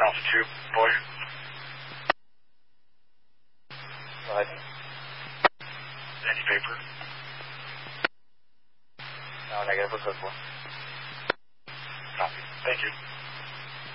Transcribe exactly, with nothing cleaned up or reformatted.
Alpha two, boy. Go ahead. Any paper? No, negative. What's code for? Copy. Thank you.